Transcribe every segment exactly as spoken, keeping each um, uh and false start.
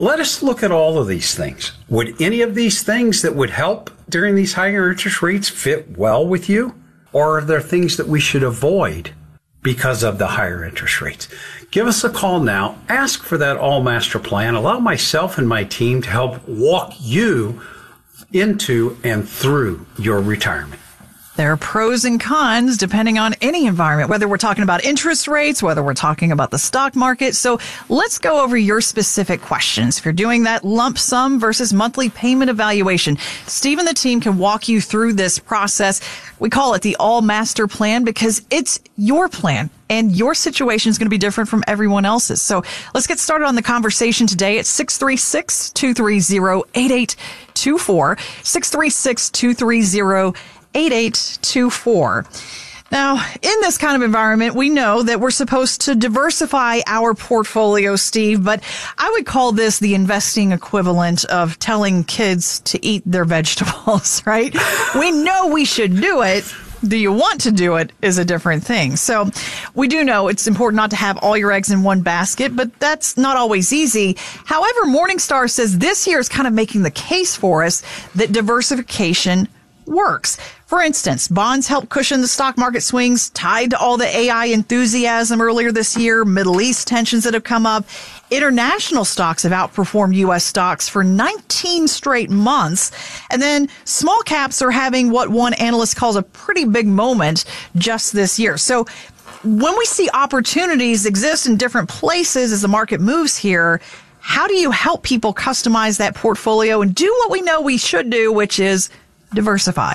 let us look at all of these things. Would any of these things that would help during these higher interest rates fit well with you? Or are there things that we should avoid because of the higher interest rates? Give us a call now. Ask for that all master plan. Allow myself and my team to help walk you into and through your retirement. There are pros and cons depending on any environment, whether we're talking about interest rates, whether we're talking about the stock market. So let's go over your specific questions. If you're doing that lump sum versus monthly payment evaluation, Steve and the team can walk you through this process. We call it the All Master Plan because it's your plan. And your situation is going to be different from everyone else's. So let's get started on the conversation today at six three six, two three zero, eight eight two four, six three six, two three zero, eight eight two four. Now, in this kind of environment, we know that we're supposed to diversify our portfolio, Steve, but I would call this the investing equivalent of telling kids to eat their vegetables, right? We know we should do it. Do you want to do it is a different thing. So we do know it's important not to have all your eggs in one basket, but that's not always easy. However, Morningstar says this year is kind of making the case for us that diversification works. For instance, bonds help cushion the stock market swings tied to all the A I enthusiasm earlier this year, Middle East tensions that have come up. International stocks have outperformed U S stocks for nineteen straight months. And then small caps are having what one analyst calls a pretty big moment just this year. So when we see opportunities exist in different places as the market moves here, how do you help people customize that portfolio and do what we know we should do, which is diversify?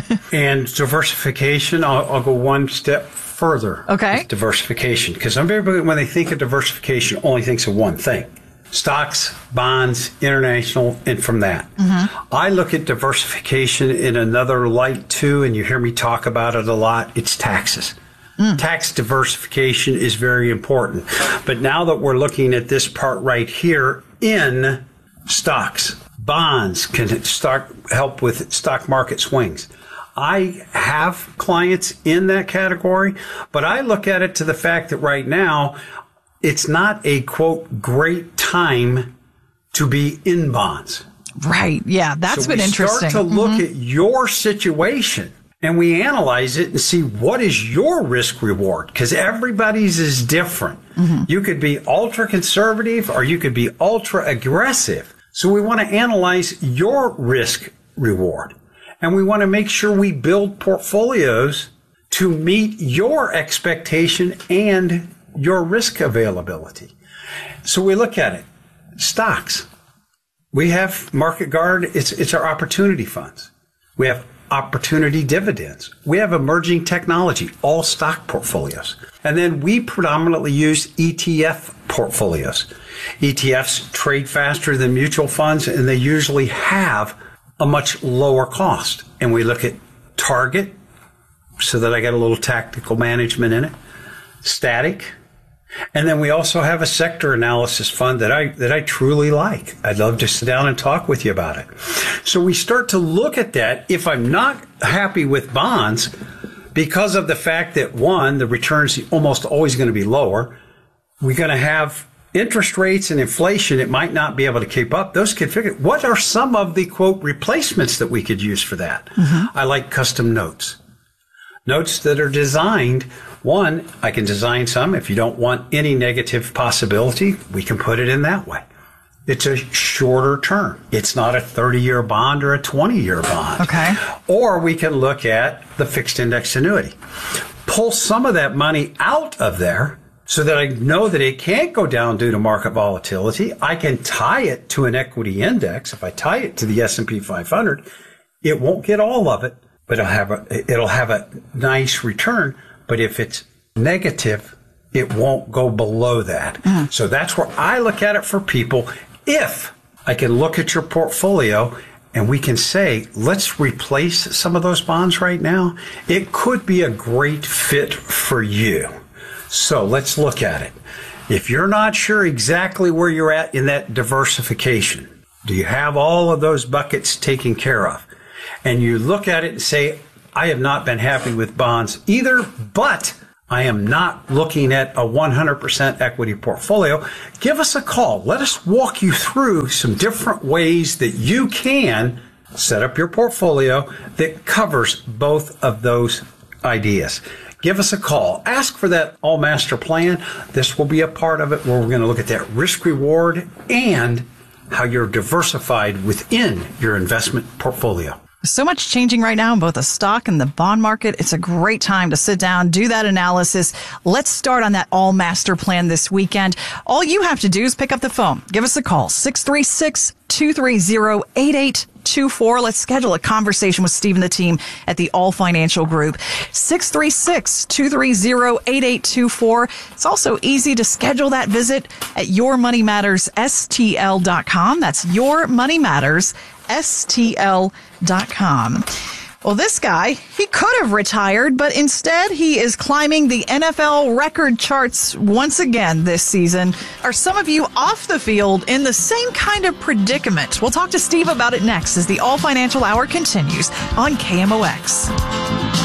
And diversification, I'll, I'll go one step further. Okay. With diversification, because everybody, when they think of diversification, only thinks of one thing: stocks, bonds, international, and from that. Mm-hmm. I look at diversification in another light too, and you hear me talk about it a lot. It's taxes. Mm. Tax diversification is very important. But now that we're looking at this part right here in stocks, bonds can start help with stock market swings. I have clients in that category, but I look at it to the fact that right now it's not a, quote, great time to be in bonds. Right. Yeah, that's so been we interesting. Start to look mm-hmm. at your situation and we analyze it and see what is your risk reward, because everybody's is different. Mm-hmm. You could be ultra conservative or you could be ultra aggressive. So we want to analyze your risk reward, and we want to make sure we build portfolios to meet your expectation and your risk availability. So we look at it. Stocks. We have Market Guard. It's, it's our opportunity funds. We have opportunity dividends. We have emerging technology, all stock portfolios. And then we predominantly use E T F portfolios. E T Fs trade faster than mutual funds, and they usually have a much lower cost. And we look at target, so that I get a little tactical management in it, static, and then we also have a sector analysis fund that I that I truly like. I'd love to sit down and talk with you about it. So we start to look at that. If I'm not happy with bonds because of the fact that, one, the returns are almost always going to be lower, we're going to have interest rates and inflation, it might not be able to keep up. Those could figure, what are some of the, quote, replacements that we could use for that? Mm-hmm. I like custom notes. Notes that are designed, one, I can design some. If you don't want any negative possibility, we can put it in that way. It's a shorter term. It's not a thirty-year bond or a twenty-year bond. Okay. Or we can look at the fixed index annuity. Pull some of that money out of there so that I know that it can't go down due to market volatility. I can tie it to an equity index. If I tie it to the S and P five hundred, it won't get all of it, but it'll have a, it'll have a nice return. But if it's negative, it won't go below that. Mm. So that's where I look at it for people. If I can look at your portfolio and we can say, let's replace some of those bonds right now, it could be a great fit for you. So let's look at it. If you're not sure exactly where you're at in that diversification, do you have all of those buckets taken care of? And you look at it and say, I have not been happy with bonds either, but I am not looking at a one hundred percent equity portfolio, give us a call. Let us walk you through some different ways that you can set up your portfolio that covers both of those ideas. Give us a call. Ask for that All Master Plan. This will be a part of it where we're going to look at that risk reward and how you're diversified within your investment portfolio. So much changing right now in both the stock and the bond market. It's a great time to sit down, do that analysis. Let's start on that All Master Plan this weekend. All you have to do is pick up the phone. Give us a call, six three six, two three zero, eight eight two four. Let's schedule a conversation with Steve and the team at the All Financial Group. six three six, two three zero, eight eight two four. It's also easy to schedule that visit at your money matters S T L dot com. That's your money matters S T L dot com. Well, this guy, he could have retired, but instead he is climbing the N F L record charts once again this season. Are some of you off the field in the same kind of predicament? We'll talk to Steve about it next as the All Financial Hour continues on K M O X.